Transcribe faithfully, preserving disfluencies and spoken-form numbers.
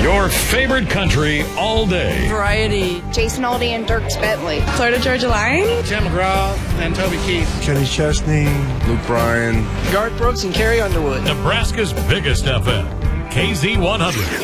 Your favorite country all day. Variety. Jason Aldean and Dierks Bentley. Florida Georgia Line. Tim McGraw and Toby Keith. Kenny Chesney. Luke Bryan. Garth Brooks and Carrie Underwood. Nebraska's biggest F M. K Z one hundred.